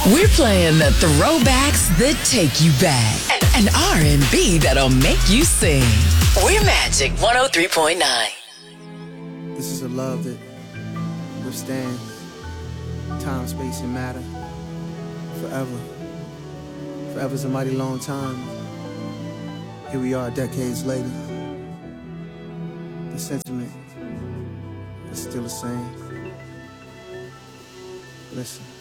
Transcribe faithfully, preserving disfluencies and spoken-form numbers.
We're playing the throwbacks that take you back and R and B that'll make you sing. We're Magic one oh three point nine. This is a love that withstands time, space, and matter forever. Forever's a mighty long time. Here we are decades later. The sentiment is still the same. Listen.